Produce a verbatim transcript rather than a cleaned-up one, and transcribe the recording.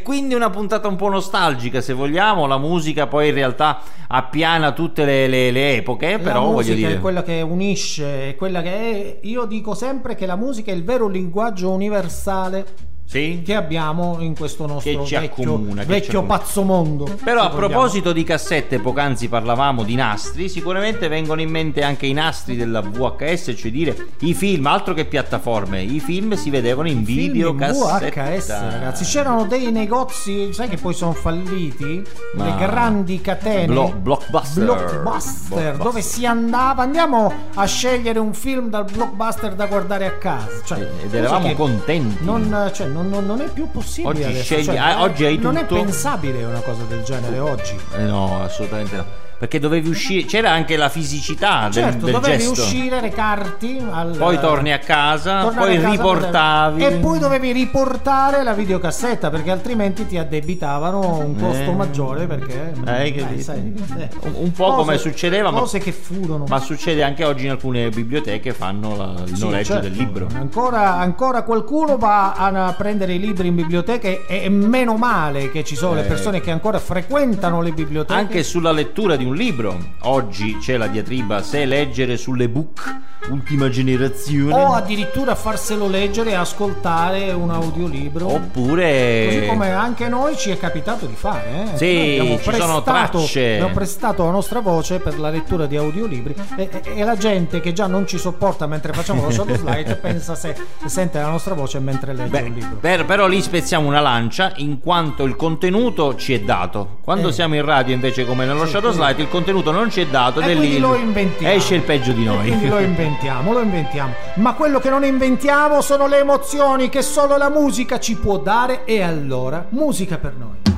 quindi una puntata un po' nostalgica, se vogliamo. La musica poi in realtà appiana tutte le, le, le epoche, la però voglio musica dire, è quella che unisce, è quella che è, io dico sempre che la musica è il vero linguaggio universale sì? che abbiamo in questo nostro Che ci vecchio, accomuna, che ci vecchio accomuna. pazzo mondo. Però a se vogliamo. proposito di cassette, poc'anzi parlavamo di nastri, sicuramente vengono in mente anche i nastri della V H S, cioè dire i film, altro che piattaforme, i film si vedevano in videocassetta. V H S, ragazzi, c'erano dei negozi, sai che poi sono falliti, Ma- le grandi catene Blo- blockbuster. Blockbuster, Blockbuster. dove si andava, andiamo a scegliere un film dal blockbuster da guardare a casa, cioè, Ed eravamo che contenti. non, cioè, non, non- non è più possibile Oggi adesso, scegli- cioè, ah, oggi hai non tutto. è pensabile una cosa del genere oggi. Eh no, assolutamente no. Perché dovevi uscire, c'era anche la fisicità del, Certo, del dovevi gesto. uscire, recarti al, Poi torni a casa, tornare poi a casa riportavi. e poi dovevi riportare la videocassetta perché altrimenti ti addebitavano un costo Eh. maggiore perché Hai eh, capito? sai, eh. Un- un po' Cose- come succedeva, ma- cose che furono. Ma succede anche oggi in alcune biblioteche, fanno la- il Sì, noleggio certo. del libro. Ancora, ancora qualcuno va a prendere i libri in biblioteca e, e meno male che ci sono le Eh. persone che ancora frequentano le biblioteche. Anche sulla lettura di un libro. Oggi c'è la diatriba se leggere sull'ebook ultima generazione o addirittura farselo leggere e ascoltare un audiolibro. oppure Così come anche noi ci è capitato di fare, eh? Sì, Noi abbiamo ci sono prestato- tracce. abbiamo prestato la nostra voce per la lettura di audiolibri e, e- e la gente che già non ci sopporta mentre facciamo lo shadow slide pensa se sente la nostra voce mentre legge Beh, un libro. per- però lì spezziamo una lancia in quanto il contenuto ci è dato. Quando Eh. siamo in radio invece come nello Sì, shadow sì. slide il contenuto non ci è dato E ed è quindi lì lo inventiamo. esce il peggio di E noi. quindi lo inventiamo, lo inventiamo. Ma quello che non inventiamo sono le emozioni che solo la musica ci può dare, e allora musica per noi.